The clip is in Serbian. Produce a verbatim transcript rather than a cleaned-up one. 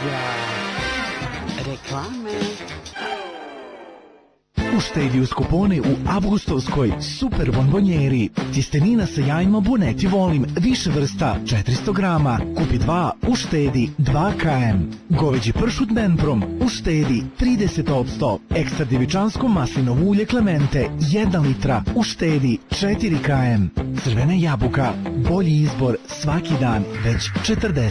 Reklame. Uštedi uz kupone u avgustovskoj super bombonjeri. Tjestenina sa jajima Boneti volim, više vrsta, četiristo grama. Kupi dva, uštedi dva kilograma. Goveđi pršut Benprom, uštedi trideset posto. Ekstra djevičansko maslinovo ulje Clemente, jedna litra, uštedi četiri kilograma. Crvena jabuka, bolji izbor svaki dan, već četrdeset